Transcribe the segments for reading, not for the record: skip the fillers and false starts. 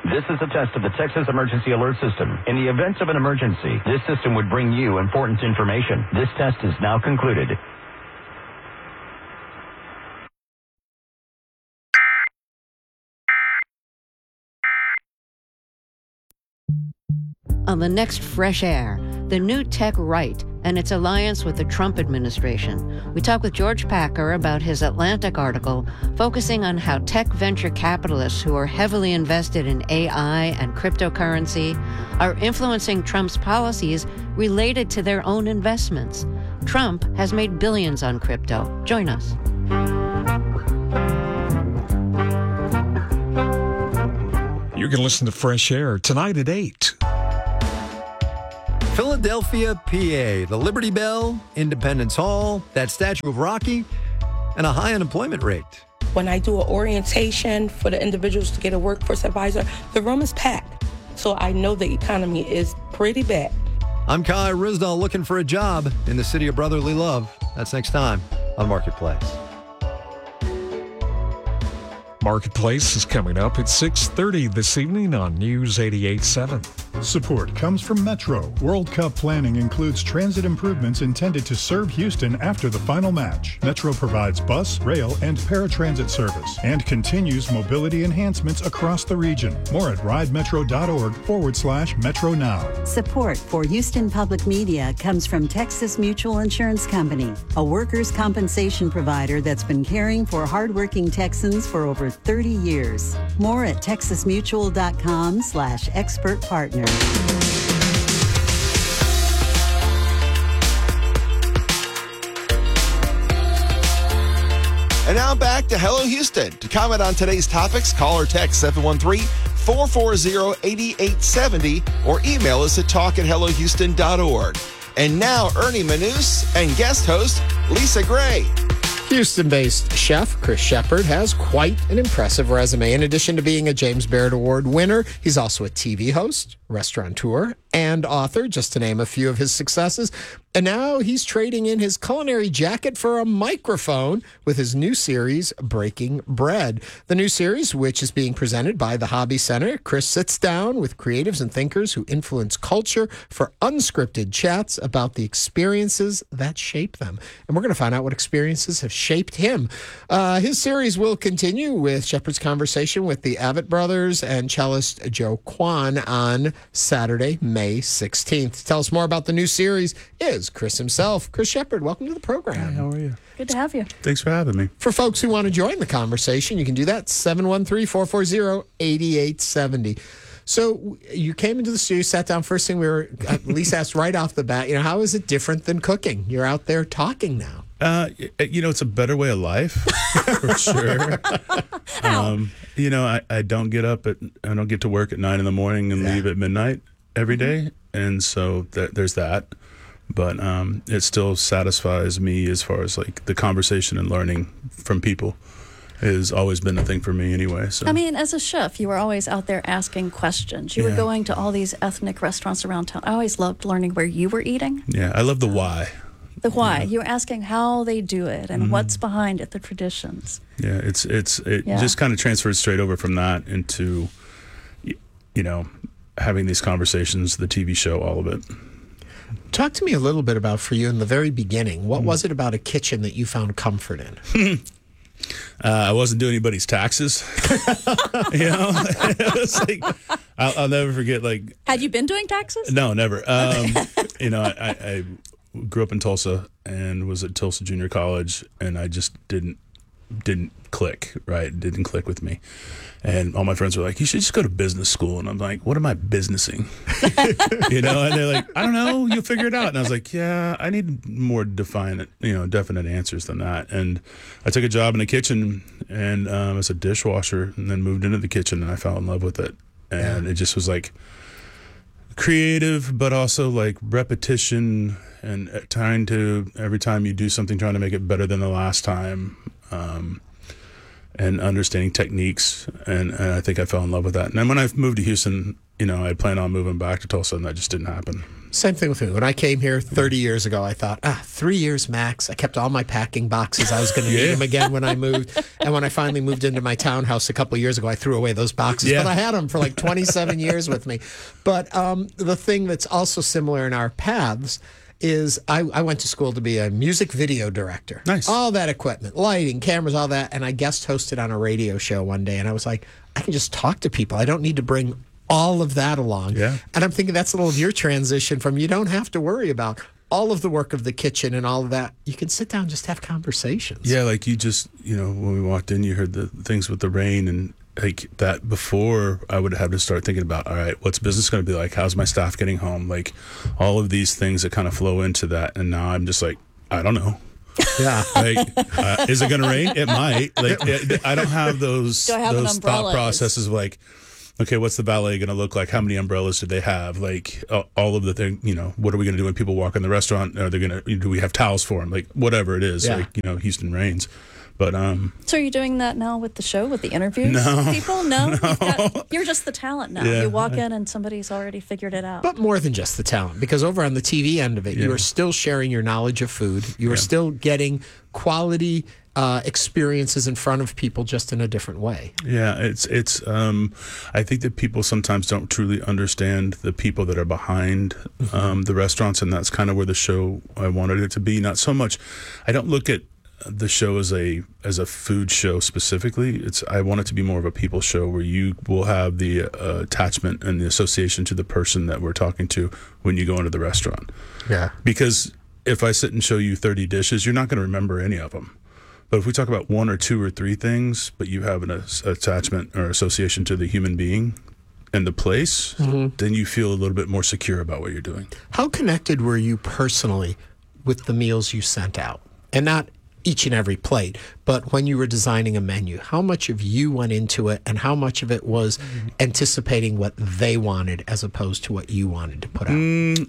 This is a test of the Texas Emergency Alert System. In the event of an emergency, this system would bring you important information. This test is now concluded. On the next Fresh Air, the new tech right and its alliance with the Trump administration. We talk with George Packer about his Atlantic article focusing on how tech venture capitalists who are heavily invested in AI and cryptocurrency are influencing Trump's policies related to their own investments. Trump has made billions on crypto. Join us. You can listen to Fresh Air tonight at 8. Philadelphia, PA, the Liberty Bell, Independence Hall, that statue of Rocky, and a high unemployment rate. When I do an orientation for the individuals to get a workforce advisor, the room is packed. So I know the economy is pretty bad. I'm Kai Rizdal looking for a job in the city of brotherly love. That's next time on Marketplace. Marketplace is coming up at 6:30 this evening on News 88.7. Support comes from Metro. World Cup planning includes transit improvements intended to serve Houston after the final match. Metro provides bus, rail, and paratransit service and continues mobility enhancements across the region. More at ridemetro.org/Metro Now. Support for Houston Public Media comes from Texas Mutual Insurance Company, a workers' compensation provider that's been caring for hardworking Texans for over 30 years. More at texasmutual.com/expert partner. And now back to Hello Houston. To comment on today's topics, call or text 713-440-8870 or email us at talk@hellohouston.org. And now Ernie Manous and guest host Lisa Gray. Houston-based chef Chris Shepard has quite an impressive resume. In addition to being a James Barrett Award winner, he's also a TV host, restaurateur, and author, just to name a few of his successes. And now he's trading in his culinary jacket for a microphone with his new series, Breaking Bread. The new series, which is being presented by the Hobby Center, Chris sits down with creatives and thinkers who influence culture for unscripted chats about the experiences that shape them. And we're going to find out what experiences have shaped him. His series will continue with Shepard's conversation with the Avett brothers and cellist Joe Kwan on Saturday, May 16th. To tell us more about the new series is Chris himself. Chris Shepard, welcome to the program. Hi, how are you? Good to have you. Thanks for having me. For folks who want to join the conversation, you can do that, 713-440-8870. So you came into the studio, sat down. First thing Lisa asked right off the bat, how is it different than cooking? You're out there talking now. It's a better way of life, for sure. I don't get to work at 9 a.m. and leave at midnight every day. And so there's that. But it still satisfies me as far as like the conversation and learning from people has always been a thing for me anyway. So. I mean, as a chef, you were always out there asking questions. You were going to all these ethnic restaurants around town. I always loved learning where you were eating. Yeah, I love the why. The why. You were asking how they do it and what's behind it, the traditions. Yeah, it just kind of transfers straight over from that into, having these conversations, the TV show, all of it. Talk to me a little bit about, for you in the very beginning, what was it about a kitchen that you found comfort in? I wasn't doing anybody's taxes. It was like, I'll never forget, like... Had you been doing taxes? No, never. I grew up in Tulsa and was at Tulsa Junior College, and I just didn't click, right? It didn't click with me. And all my friends were like, you should just go to business school. And I'm like, what am I businessing? And they're like, I don't know, you'll figure it out. And I was like, yeah, I need more definite answers than that. And I took a job in the kitchen and as a dishwasher, and then moved into the kitchen, and I fell in love with it. And it just was like creative, but also like repetition and every time you do something, trying to make it better than the last time. And understanding techniques, and I think I fell in love with that. And then when I moved to Houston, I planned on moving back to Tulsa, and that just didn't happen. Same thing with me. When I came here 30 years ago, I thought, 3 years max. I kept all my packing boxes. I was going to need them again when I moved. And when I finally moved into my townhouse a couple of years ago, I threw away those boxes. But I had them for like 27 years with me. But the thing that's also similar in our paths is I went to school to be a music video director. Nice. All that equipment, lighting, cameras, all that. And I guest hosted on a radio show one day. And I was like, I can just talk to people. I don't need to bring all of that along. Yeah. And I'm thinking that's a little of your transition from you don't have to worry about all of the work of the kitchen and all of that. You can sit down and just have conversations. Yeah, like you just, when we walked in, you heard the things with the rain and like that. Before I would have to start thinking about, all right, what's business going to be like? How's my staff getting home? Like all of these things that kind of flow into that. And now I'm just like, I don't know. Yeah. Like, is it going to rain? It might. Like, I don't have those thought processes of like, okay, what's the ballet going to look like? How many umbrellas do they have? Like all of the thing, what are we going to do when people walk in the restaurant? Are they going to, do we have towels for them? Like whatever it is, like, Houston rains. But, so are you doing that now with the show, with the interviews? No. People? No? You're just the talent now. Yeah, you walk in and somebody's already figured it out. But more than just the talent, because over on the TV end of it, you are still sharing your knowledge of food. You are still getting quality experiences in front of people, just in a different way. Yeah, it's. I think that people sometimes don't truly understand the people that are behind the restaurants, and that's kind of where the show I wanted it to be. Not so much. I don't look at the show as a food show specifically. I want it to be more of a people show where you will have the attachment and the association to the person that we're talking to when you go into the restaurant. Yeah. Because if I sit and show you 30 dishes, you're not going to remember any of them. But if we talk about 1 or 2 or 3 things, but you have an attachment or association to the human being and the place, then you feel a little bit more secure about what you're doing. How connected were you personally with the meals you sent out? And not each and every plate, but when you were designing a menu, how much of you went into it and how much of it was anticipating what they wanted as opposed to what you wanted to put out?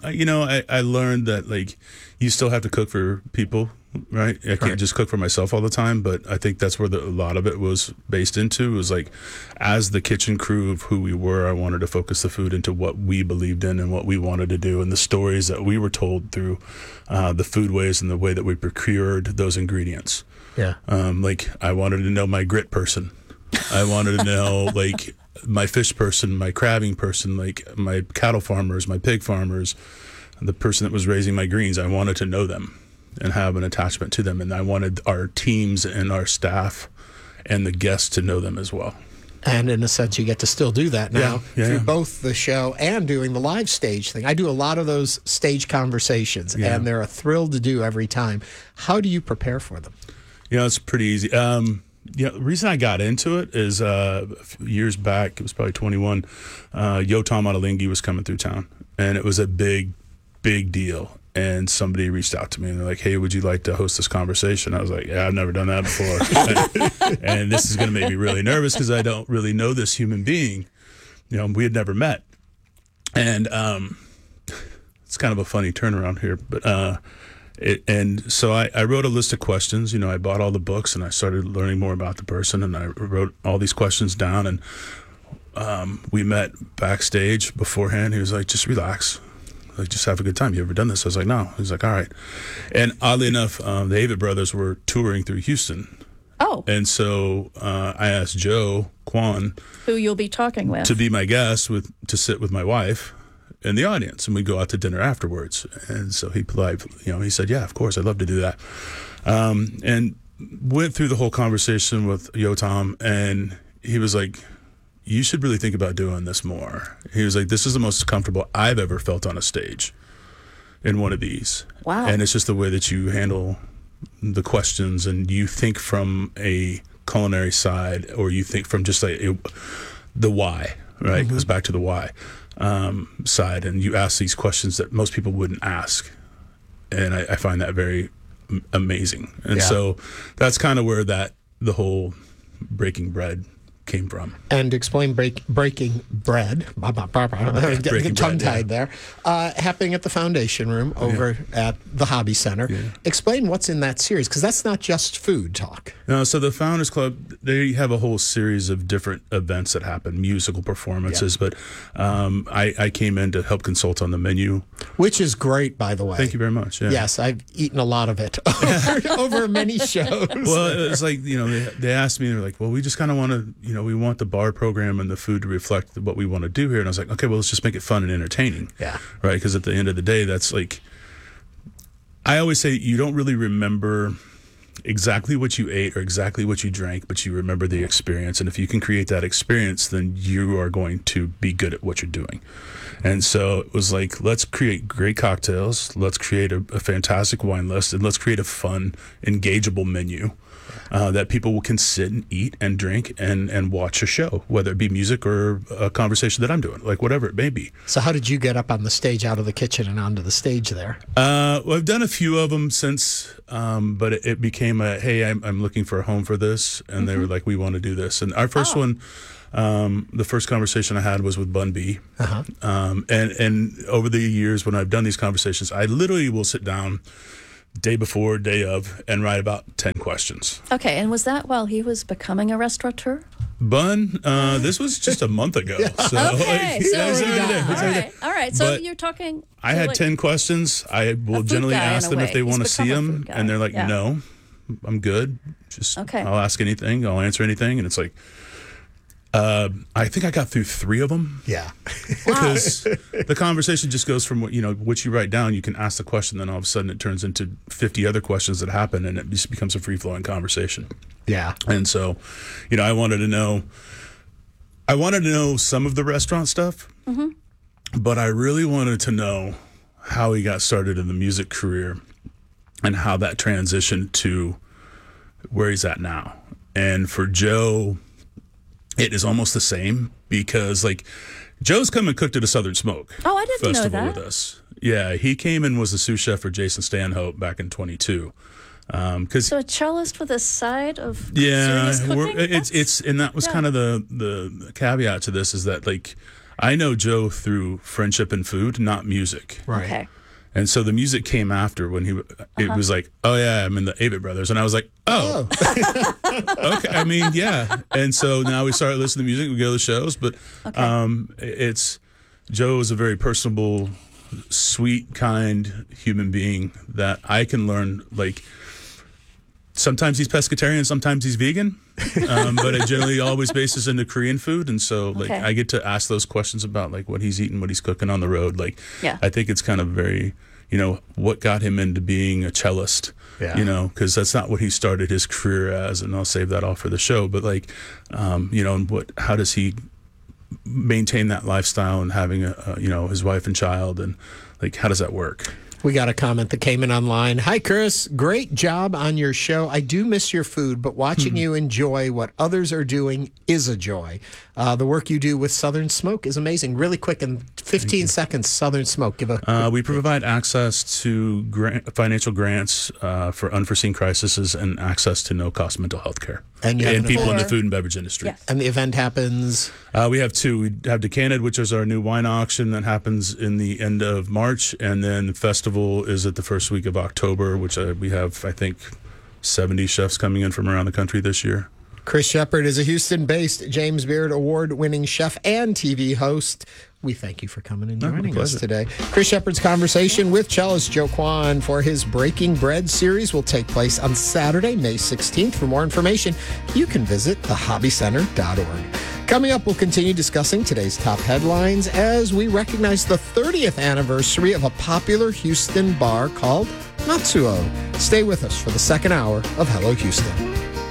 I learned that like you still have to cook for people, right? I can't just cook for myself all the time, but I think that's where a lot of it was based into. It was like, as the kitchen crew of who we were, I wanted to focus the food into what we believed in and what we wanted to do and the stories that we were told through the foodways and the way that we procured those ingredients. Yeah. Like I wanted to know my grit person. I wanted to know like my fish person, my crabbing person, like my cattle farmers, my pig farmers, the person that was raising my greens. I wanted to know them and have an attachment to them. And I wanted our teams and our staff and the guests to know them as well. And in a sense, you get to still do that now through both the show and doing the live stage thing. I do a lot of those stage conversations, and they're a thrill to do every time. How do you prepare for them? It's pretty easy. The reason I got into it is years back, it was probably 21, Yotam Ottolenghi was coming through town, and it was a big deal. And somebody reached out to me and they're like, hey, would you like to host this conversation? I was like, yeah, I've never done that before. And this is going to make me really nervous because I don't really know this human being. We had never met. And it's kind of a funny turnaround here. But so I wrote a list of questions. I bought all the books and I started learning more about the person. And I wrote all these questions down. And we met backstage beforehand. He was like, just relax. Like, just have a good time. You ever done this? I was like, no. He's like, all right. And oddly enough, the Avett brothers were touring through Houston. Oh. And so I asked Joe Kwan, who you'll be talking with, to be my guest to sit with my wife in the audience, and we go out to dinner afterwards. And so he he said, yeah, of course, I'd love to do that. And went through the whole conversation with Yotam, and he was like, you should really think about doing this more. He was like, this is the most comfortable I've ever felt on a stage in one of these. Wow. And it's just the way that you handle the questions and you think from a culinary side, or you think from just like the why, right? It goes back to the why side. And you ask these questions that most people wouldn't ask. And I find that very amazing. And so that's kind of where the whole breaking bread came from. And explain breaking bread. Tongue-tied there. Happening at the Foundation Room over at the Hobby Center. Yeah. Explain what's in that series, because that's not just food talk. No, so the Founders Club, they have a whole series of different events that happen, musical performances, but I came in to help consult on the menu. Which is great, by the way. Thank you very much. Yeah. Yes, I've eaten a lot of it over many shows. Well, it's like, they asked me, they're like, well, we just kind of want to, we want the bar program and the food to reflect what we want to do here. And I was like, okay, well, let's just make it fun and entertaining. Yeah. Right? Because at the end of the day, that's like, I always say you don't really remember exactly what you ate or exactly what you drank, but you remember the experience. And if you can create that experience, then you are going to be good at what you're doing. And so it was like, let's create great cocktails, let's create a fantastic wine list, and let's create a fun, engageable menu that people can sit and eat and drink and watch a show, whether it be music or a conversation that I'm doing, like whatever it may be. So how did you get up on the stage, out of the kitchen and onto the stage there? Well, I've done a few of them since, but it became hey, I'm looking for a home for this, and they were like, we want to do this. And our first one, the first conversation I had was with Bun B. And over the years when I've done these conversations, I literally will sit down day before, day of, and write about 10 questions. Okay, and was that while he was becoming a restaurateur? Bun, this was just a month ago. So, okay, all right. So but you're talking. I had 10 questions. I will generally ask them if they want to see them, and they're like, no, I'm good. Just I'll ask anything, I'll answer anything, and it's like, I think I got through 3 of them. Yeah. Because the conversation just goes from what you write down, you can ask the question, then all of a sudden it turns into 50 other questions that happen, and it just becomes a free-flowing conversation. Yeah. And so, I wanted to know some of the restaurant stuff, but I really wanted to know how he got started in the music career and how that transitioned to where he's at now. And for Joe, it is almost the same, because Joe's come and cooked at a Southern Smoke festival with us. Yeah, he came and was the sous chef for Jason Stanhope back in 22. So a cellist with a side of serious cooking? And that was kind of the caveat to this, is that I know Joe through friendship and food, not music. Right. Okay. And so the music came after, when it was like, oh yeah, I'm in the Avett Brothers, and I was like, oh. Okay. I mean, yeah. And so now we started listening to music, we go to the shows, but Joe is a very personable, sweet, kind human being that I can learn. Sometimes he's pescatarian, sometimes he's vegan, but it generally always bases into Korean food. And so I get to ask those questions about what he's eating, what he's cooking on the road. I think it's kind of very, what got him into being a cellist, because that's not what he started his career as. And I'll save that all for the show. But and how does he maintain that lifestyle and having his wife and child, and how does that work? We got a comment that came in online. Hi, Chris. Great job on your show. I do miss your food, but watching you enjoy what others are doing is a joy. The work you do with Southern Smoke is amazing. Really quick, in 15 seconds, Southern Smoke. We provide access to financial grants for unforeseen crises and access to no-cost mental health care. And people in the food and beverage industry. Yes. And the event happens? We have 2. We have Decanted, which is our new wine auction that happens in the end of March, and then Festival is at the first week of October, which we have, I think, 70 chefs coming in from around the country this year. Chris Shepard is a Houston-based James Beard Award-winning chef and TV host. We thank you for coming and joining us today. Chris Shepard's conversation with cellist Joe Kwan for his Breaking Bread series will take place on Saturday, May 16th. For more information, you can visit thehobbycenter.org. Coming up, we'll continue discussing today's top headlines as we recognize the 30th anniversary of a popular Houston bar called Matsuo. Stay with us for the second hour of Hello Houston.